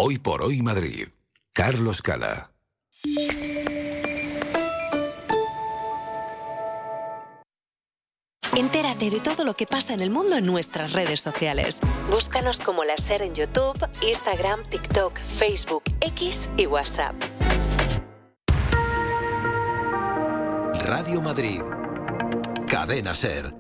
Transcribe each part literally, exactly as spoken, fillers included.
Hoy por hoy Madrid. Carlos Cala. Entérate de todo lo que pasa en el mundo en nuestras redes sociales. Búscanos como La Ser en YouTube, Instagram, TikTok, Facebook, X y WhatsApp. Radio Madrid. Cadena Ser.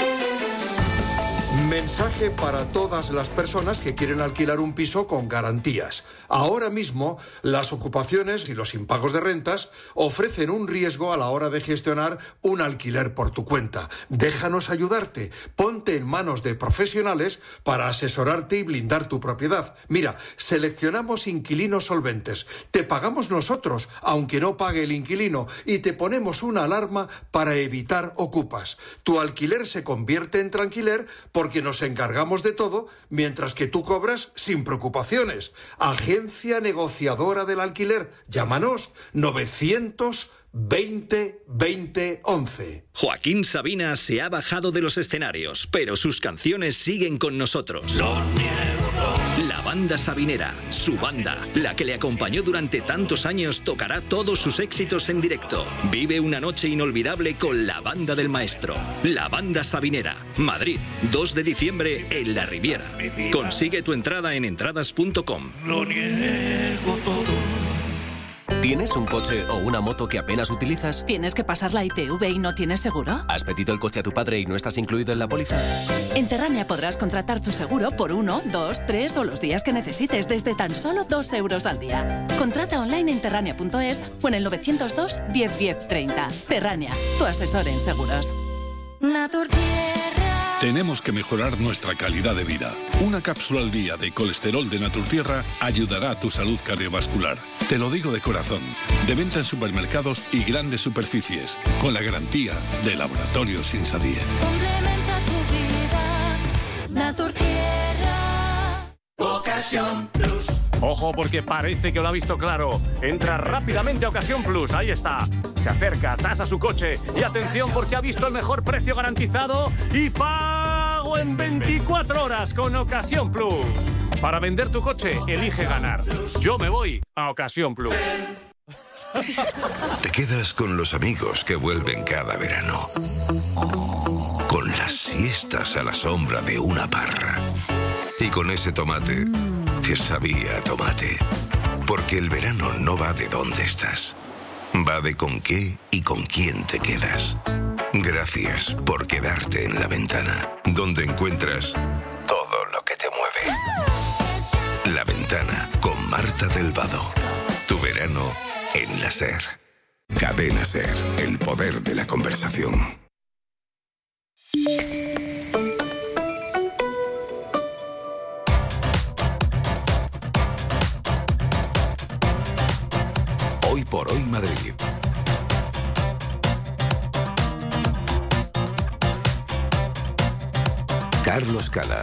Mensaje para todas las personas que quieren alquilar un piso con garantías. Ahora mismo, las ocupaciones y los impagos de rentas ofrecen un riesgo a la hora de gestionar un alquiler por tu cuenta. Déjanos ayudarte. Ponte en manos de profesionales para asesorarte y blindar tu propiedad. Mira, seleccionamos inquilinos solventes. Te pagamos nosotros, aunque no pague el inquilino, y te ponemos una alarma para evitar ocupas. Tu alquiler se convierte en tranquiler por porque nos encargamos de todo, mientras que tú cobras sin preocupaciones. Agencia negociadora del alquiler. Llámanos novecientos veinte veinte once. Joaquín Sabina se ha bajado de los escenarios, pero sus canciones siguen con nosotros. Lo niego todo. La banda sabinera, su banda, la que le acompañó durante tantos años, tocará todos sus éxitos en directo. Vive una noche inolvidable con la banda del maestro. La banda sabinera. Madrid, dos de diciembre en La Riviera. Consigue tu entrada en entradas punto com. Lo niego todo. ¿Tienes un coche o una moto que apenas utilizas? ¿Tienes que pasar la I T V y no tienes seguro? ¿Has pedido el coche a tu padre y no estás incluido en la póliza? En Terrania podrás contratar tu seguro por uno, dos, tres o los días que necesites desde tan solo dos euros al día. Contrata online en terrania punto es o en el novecientos dos, diez, diez, treinta. Terrania, tu asesor en seguros. Naturtierra. Tenemos que mejorar nuestra calidad de vida. Una cápsula al día de colesterol de Naturtierra ayudará a tu salud cardiovascular. Te lo digo de corazón. De venta en supermercados y grandes superficies, con la garantía de Laboratorios Insadie. Complementa tu vida. Naturtierra. Ocasión Plus. Ojo, porque parece que lo ha visto claro. Entra rápidamente a Ocasión Plus, ahí está. Se acerca, tasa su coche y atención porque ha visto el mejor precio garantizado y pago en veinticuatro horas con Ocasión Plus. Para vender tu coche, elige ganar. Yo me voy a Ocasión Plus. Te quedas con los amigos que vuelven cada verano. Con las siestas a la sombra de una parra. Y con ese tomate que sabía a tomate. Porque el verano no va de dónde estás. Va de con qué y con quién te quedas. Gracias por quedarte en La Ventana, donde encuentras todo lo que te mueve. La Ventana, con Marta del Vado. Tu verano en la Ser. Cadena Ser, el poder de la conversación. Hoy por hoy Madrid. Carlos Cala.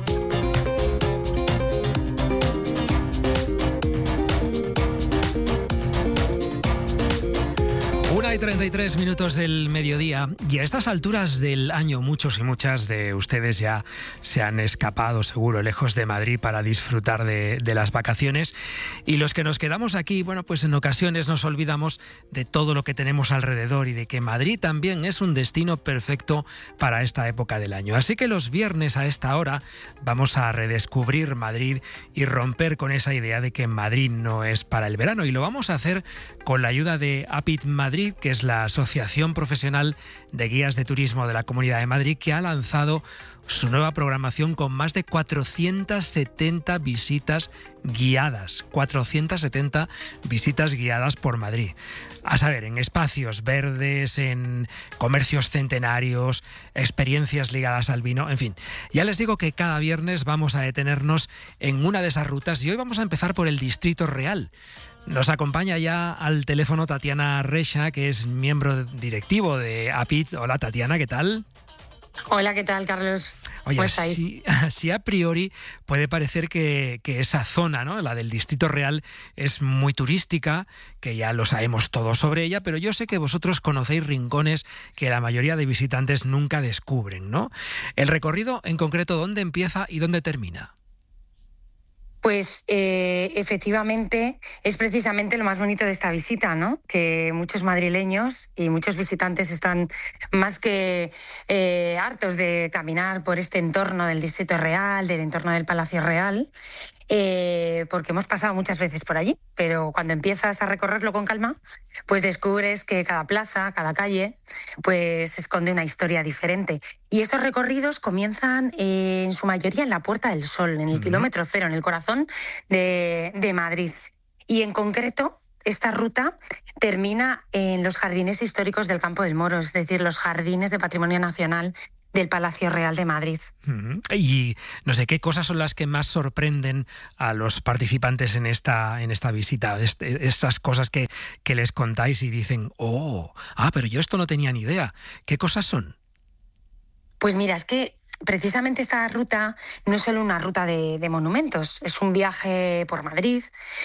Una y treinta y tres minutos del mediodía, y a estas alturas del año muchos y muchas de ustedes ya se han escapado seguro lejos de Madrid para disfrutar de, de las vacaciones, y los que nos quedamos aquí, bueno, pues en ocasiones nos olvidamos de todo lo que tenemos alrededor y de que Madrid también es un destino perfecto para esta época del año. Así que los viernes a esta hora vamos a redescubrir Madrid y romper con esa idea de que Madrid no es para el verano, y lo vamos a hacer con la ayuda de APIT Madrid, que es la Asociación Profesional de Guías de Turismo de la Comunidad de Madrid, que ha lanzado su nueva programación con más de cuatrocientas setenta visitas guiadas. cuatrocientas setenta visitas guiadas por Madrid. A saber, en espacios verdes, en comercios centenarios, experiencias ligadas al vino, en fin. Ya les digo que cada viernes vamos a detenernos en una de esas rutas, y hoy vamos a empezar por el Distrito Real. Nos acompaña ya al teléfono Tatiana Reixa, que es miembro directivo de APIT. Hola, Tatiana, ¿qué tal? Hola, ¿qué tal, Carlos? Oye, ¿Cómo estáis? Si, si a priori puede parecer que, que esa zona, ¿no?, la del Distrito Real, es muy turística, que ya lo sabemos todo sobre ella, pero yo sé que vosotros conocéis rincones que la mayoría de visitantes nunca descubren, ¿no? El recorrido, en concreto, ¿dónde empieza y dónde termina? Pues eh, efectivamente es precisamente lo más bonito de esta visita, ¿no? Que muchos madrileños y muchos visitantes están más que eh, hartos de caminar por este entorno del Distrito Real, del entorno del Palacio Real, eh, porque hemos pasado muchas veces por allí, pero cuando empiezas a recorrerlo con calma, pues descubres que cada plaza, cada calle, pues esconde una historia diferente. Y esos recorridos comienzan eh, en su mayoría en la Puerta del Sol, en el uh-huh. kilómetro cero, en el corazón de, de Madrid. Y en concreto, esta ruta termina en los jardines históricos del Campo del Moro, es decir, los jardines de Patrimonio Nacional del Palacio Real de Madrid. Uh-huh. Y no sé, ¿qué cosas son las que más sorprenden a los participantes en esta, en esta visita? Este, esas cosas que, que les contáis y dicen, oh, ah, pero yo esto no tenía ni idea. ¿Qué cosas son? Pues mira, es que precisamente esta ruta no es solo una ruta de, de monumentos, es un viaje por Madrid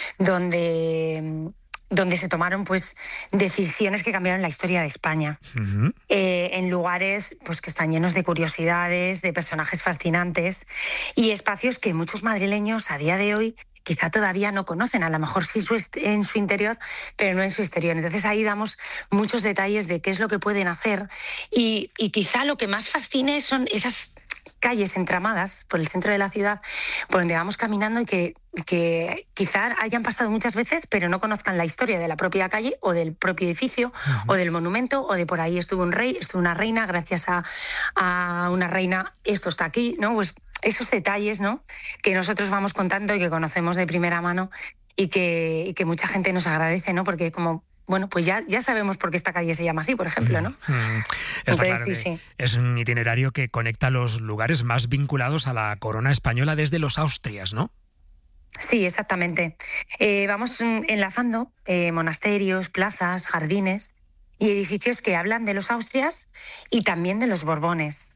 donde... donde se tomaron pues decisiones que cambiaron la historia de España. Uh-huh. Eh, en lugares pues que están llenos de curiosidades, de personajes fascinantes y espacios que muchos madrileños a día de hoy quizá todavía no conocen, a lo mejor sí su est- en su interior, pero no en su exterior. Entonces ahí damos muchos detalles de qué es lo que pueden hacer y, y quizá lo que más fascine son esas calles entramadas por el centro de la ciudad, por donde vamos caminando y que, que quizá hayan pasado muchas veces, pero no conozcan la historia de la propia calle o del propio edificio uh-huh. o del monumento, o de por ahí estuvo un rey, estuvo una reina, gracias a, a una reina esto está aquí, ¿no? Pues esos detalles, ¿no?, que nosotros vamos contando y que conocemos de primera mano y que, y que mucha gente nos agradece, ¿no? Porque como bueno, pues ya, ya sabemos por qué esta calle se llama así, por ejemplo, ¿no? Mm, mm. Entonces, claro sí, sí. Es un itinerario que conecta los lugares más vinculados a la corona española desde los Austrias, ¿no? Sí, exactamente. Eh, vamos enlazando eh, monasterios, plazas, jardines y edificios que hablan de los Austrias y también de los Borbones.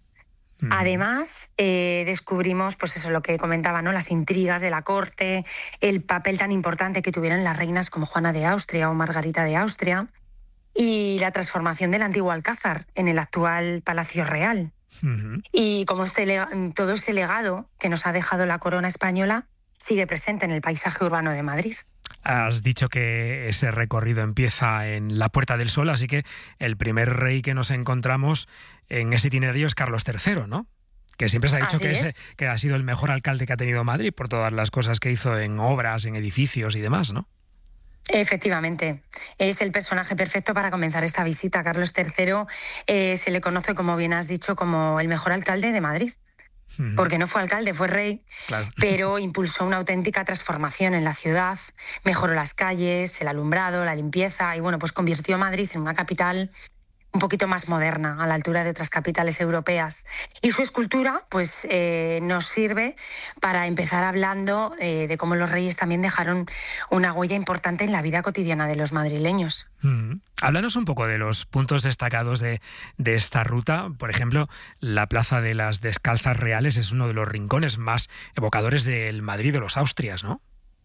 Además, eh, descubrimos, pues eso, lo que comentaba, ¿no?, las intrigas de la corte, el papel tan importante que tuvieron las reinas como Juana de Austria o Margarita de Austria, y la transformación del antiguo Alcázar en el actual Palacio Real. Uh-huh. Y como este lega- todo ese legado que nos ha dejado la corona española sigue presente en el paisaje urbano de Madrid. Has dicho que ese recorrido empieza en la Puerta del Sol, así que el primer rey que nos encontramos en ese itinerario es Carlos tercero, ¿no? Que siempre se ha dicho que, es, que ha sido el mejor alcalde que ha tenido Madrid por todas las cosas que hizo en obras, en edificios y demás, ¿no? Efectivamente, es el personaje perfecto para comenzar esta visita. Carlos tercero eh, se le conoce, como bien has dicho, como el mejor alcalde de Madrid. Porque no fue alcalde, fue rey, claro. Pero impulsó una auténtica transformación en la ciudad, mejoró las calles, el alumbrado, la limpieza y bueno, pues convirtió a Madrid en una capital un poquito más moderna, a la altura de otras capitales europeas. Y su escultura pues eh, nos sirve para empezar hablando eh, de cómo los reyes también dejaron una huella importante en la vida cotidiana de los madrileños. Mm. Háblanos un poco de los puntos destacados de, de esta ruta. Por ejemplo, la Plaza de las Descalzas Reales es uno de los rincones más evocadores del Madrid de los Austrias, ¿no?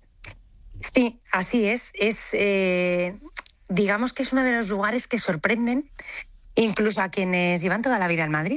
Sí, así es. Es... Eh... Digamos que es uno de los lugares que sorprenden incluso a quienes llevan toda la vida en Madrid,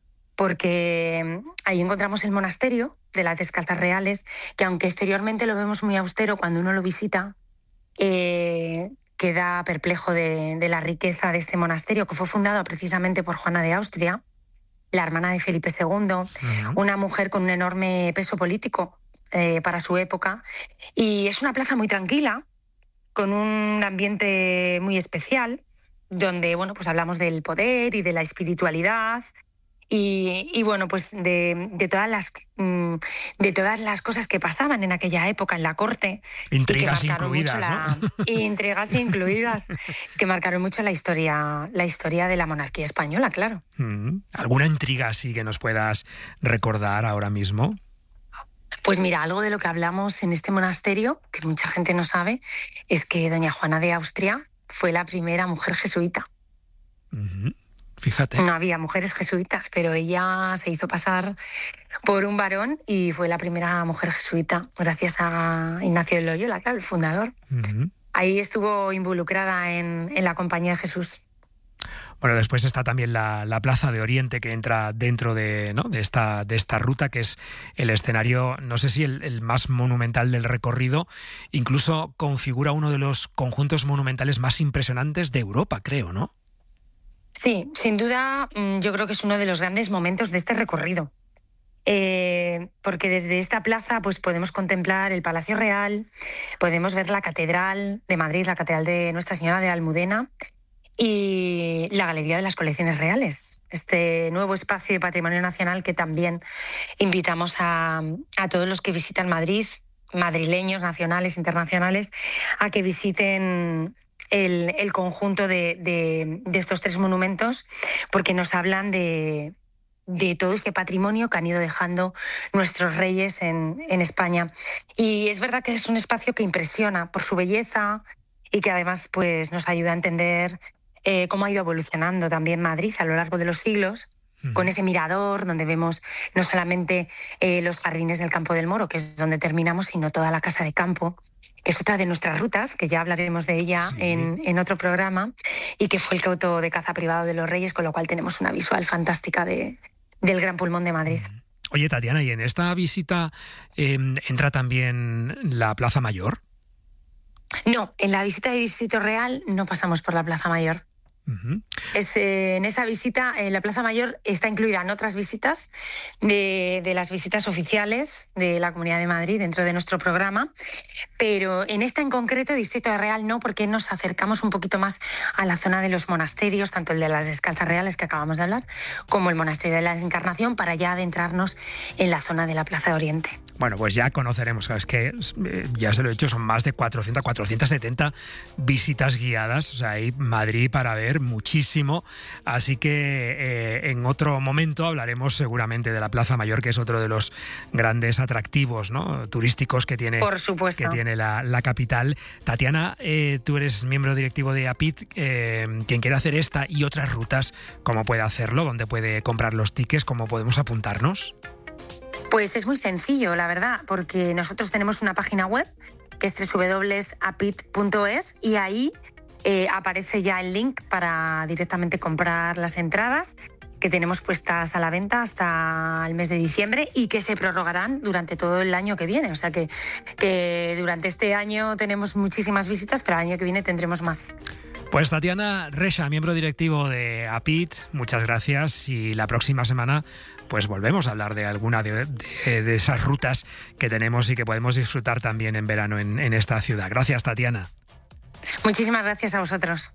porque ahí encontramos el monasterio de las Descalzas Reales, que aunque exteriormente lo vemos muy austero, cuando uno lo visita, eh, queda perplejo de, de la riqueza de este monasterio, que fue fundado precisamente por Juana de Austria, la hermana de Felipe segundo, uh-huh. una mujer con un enorme peso político eh, para su época, y es una plaza muy tranquila, con un ambiente muy especial, donde bueno, pues hablamos del poder y de la espiritualidad y, y bueno, pues de, de todas las de todas las cosas que pasaban en aquella época en la corte. Intrigas y que marcaron incluidas, mucho la, ¿no? Intrigas incluidas, que marcaron mucho la historia, la historia de la monarquía española, claro. ¿Alguna intriga así que nos puedas recordar ahora mismo? Pues mira, algo de lo que hablamos en este monasterio, que mucha gente no sabe, es que doña Juana de Austria fue la primera mujer jesuita. Uh-huh. Fíjate. No había mujeres jesuitas, pero ella se hizo pasar por un varón y fue la primera mujer jesuita, gracias a Ignacio de Loyola, claro, el fundador. Uh-huh. Ahí estuvo involucrada en, en la Compañía de Jesús. Bueno, después está también la, la Plaza de Oriente, que entra dentro de, ¿no? de, esta, de esta ruta, que es el escenario, no sé si el, el más monumental del recorrido, incluso configura uno de los conjuntos monumentales más impresionantes de Europa, creo, ¿no? Sí, sin duda, yo creo que es uno de los grandes momentos de este recorrido. Eh, porque desde esta plaza pues podemos contemplar el Palacio Real, podemos ver la Catedral de Madrid, la Catedral de Nuestra Señora de la Almudena, y la Galería de las Colecciones Reales, este nuevo espacio de patrimonio nacional que también invitamos a, a todos los que visitan Madrid, madrileños, nacionales, internacionales, a que visiten el, el conjunto de, de, de estos tres monumentos, porque nos hablan de, de todo ese patrimonio que han ido dejando nuestros reyes en, en España. Y es verdad que es un espacio que impresiona por su belleza y que además pues, nos ayuda a entender Eh, cómo ha ido evolucionando también Madrid a lo largo de los siglos, uh-huh. con ese mirador donde vemos no solamente eh, los jardines del Campo del Moro, que es donde terminamos, sino toda la Casa de Campo, que es otra de nuestras rutas, que ya hablaremos de ella sí. en, en otro programa, y que fue el cauto de caza privado de los Reyes, con lo cual tenemos una visual fantástica de, del Gran Pulmón de Madrid. Oye, Tatiana, ¿y en esta visita eh, entra también la Plaza Mayor? No, en la visita de Distrito Real no pasamos por la Plaza Mayor. Uh-huh. Es, eh, en esa visita, eh, la Plaza Mayor está incluida en otras visitas de, de las visitas oficiales de la Comunidad de Madrid dentro de nuestro programa, pero en esta en concreto, Distrito Real, no, porque nos acercamos un poquito más a la zona de los monasterios, tanto el de las Descalzas Reales que acabamos de hablar, como el Monasterio de la Encarnación, para ya adentrarnos en la zona de la Plaza de Oriente. Bueno, pues ya conoceremos, es que ya se lo he dicho, son más de cuatrocientas, cuatrocientas setenta visitas guiadas, o sea, hay Madrid para ver muchísimo, así que eh, en otro momento hablaremos seguramente de la Plaza Mayor, que es otro de los grandes atractivos, ¿no?, turísticos que tiene, Por supuesto. que tiene la, la capital. Tatiana, eh, tú eres miembro directivo de A P I T, eh, quien quiera hacer esta y otras rutas, ¿cómo puede hacerlo? ¿Dónde puede comprar los tickets? ¿Cómo podemos apuntarnos? Pues es muy sencillo, la verdad, porque nosotros tenemos una página web que es doble u doble u doble u punto apit punto es y ahí eh, aparece ya el link para directamente comprar las entradas que tenemos puestas a la venta hasta el mes de diciembre y que se prorrogarán durante todo el año que viene. O sea que, que durante este año tenemos muchísimas visitas, pero el año que viene tendremos más. Pues Tatiana Reixa, miembro directivo de A P I T, muchas gracias, y la próxima semana pues volvemos a hablar de alguna de, de, de esas rutas que tenemos y que podemos disfrutar también en verano en, en esta ciudad. Gracias, Tatiana. Muchísimas gracias a vosotros.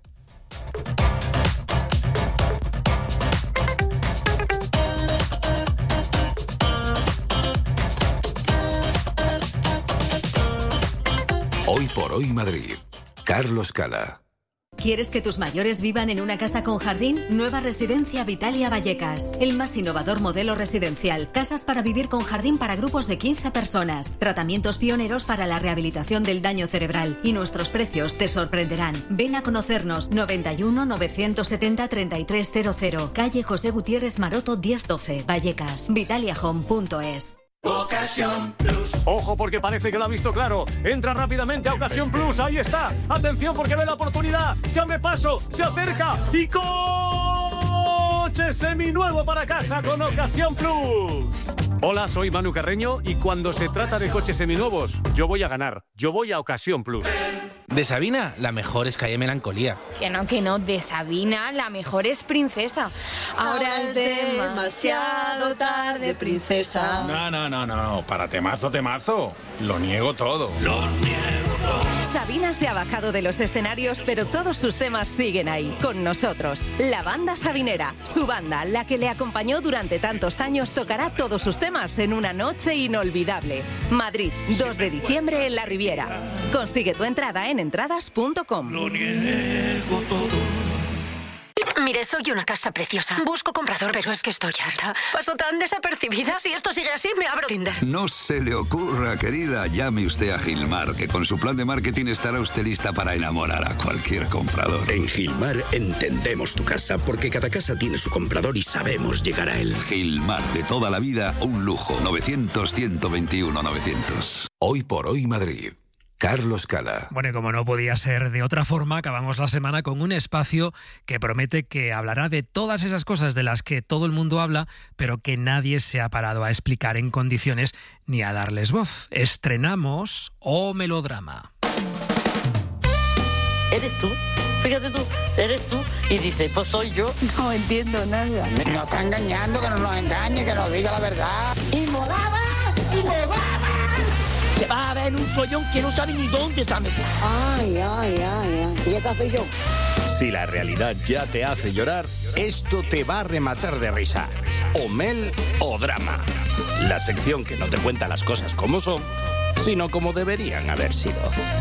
Hoy por hoy Madrid. Carlos Cala. ¿Quieres que tus mayores vivan en una casa con jardín? Nueva Residencia Vitalia Vallecas. El más innovador modelo residencial. Casas para vivir con jardín para grupos de quince personas. Tratamientos pioneros para la rehabilitación del daño cerebral. Y nuestros precios te sorprenderán. Ven a conocernos. noventa y uno, novecientos setenta, treinta y tres cero cero. Calle José Gutiérrez Maroto diez doce. Vallecas. Vitalia Home punto es. Ocasión Plus. Ojo, porque parece que lo ha visto claro. Entra rápidamente a Ocasión Plus. Ahí está. Atención, porque ve la oportunidad. Se abre paso, se acerca y coche seminuevo para casa con Ocasión Plus. Hola, soy Manu Carreño y cuando se trata de coches seminuevos, yo voy a ganar. Yo voy a Ocasión Plus. De Sabina, la mejor es Calle Melancolía. Que no, que no, de Sabina, la mejor es Princesa. Ahora, Ahora es demasiado tarde, Princesa. No, no, no, no, para temazo, temazo. Lo niego todo. Lo niego todo. Sabina se ha bajado de los escenarios, pero todos sus temas siguen ahí, con nosotros. La banda sabinera, su banda, la que le acompañó durante tantos años, tocará todos sus temas en una noche inolvidable. Madrid, dos de diciembre en la Riviera. Consigue tu entrada en entradas punto com. Lo niego todo. Mire, soy una casa preciosa. Busco comprador, pero es que estoy harta. Paso tan desapercibida. Si esto sigue así, me abro Tinder. No se le ocurra, querida. Llame usted a Gilmar, que con su plan de marketing estará usted lista para enamorar a cualquier comprador. En Gilmar entendemos tu casa, porque cada casa tiene su comprador y sabemos llegar a él. Gilmar, de toda la vida, un lujo. novecientos, ciento veintiuno, novecientos. Hoy por hoy Madrid. Carlos Cala. Bueno, y como no podía ser de otra forma, acabamos la semana con un espacio que promete que hablará de todas esas cosas de las que todo el mundo habla, pero que nadie se ha parado a explicar en condiciones ni a darles voz. Estrenamos O Melodrama. ¿Eres tú? Fíjate tú, eres tú. Y dice, pues soy yo. No entiendo nada. Nos está engañando, que no nos engañe, que nos diga la verdad. ¡Y modaba! ¡Y modaba! Se va a ver un follón que no sabe ni dónde está metido. Ay, ay, ay, ay. Y esa soy yo. Si la realidad ya te hace llorar, esto te va a rematar de risa. O mel o drama. La sección que no te cuenta las cosas como son, sino como deberían haber sido.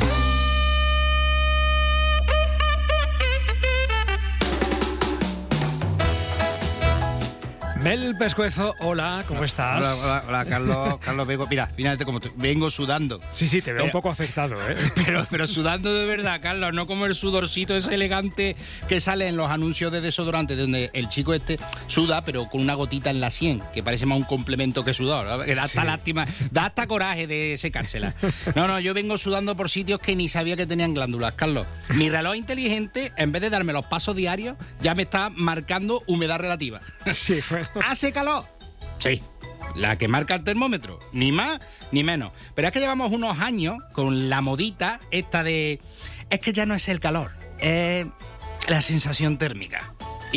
Mel Pescuezo, hola, ¿cómo estás? Hola, hola, hola Carlos, Carlos vengo, mira, finalmente como te, vengo sudando. Sí, sí, te veo pero, un poco afectado, ¿eh? Pero, pero sudando de verdad, Carlos, no como el sudorcito ese elegante que sale en los anuncios de desodorante, donde el chico este suda, pero con una gotita en la sien, que parece más un complemento que sudor, ¿no? Que da hasta sí. lástima, da hasta coraje de secársela. No, no, yo vengo sudando por sitios que ni sabía que tenían glándulas, Carlos. Mi reloj inteligente, en vez de darme los pasos diarios, ya me está marcando humedad relativa. Sí, fue. ¿Hace calor? Sí, la que marca el termómetro, ni más ni menos. Pero es que llevamos unos años con la modita esta de... Es que ya no es el calor, es la sensación térmica.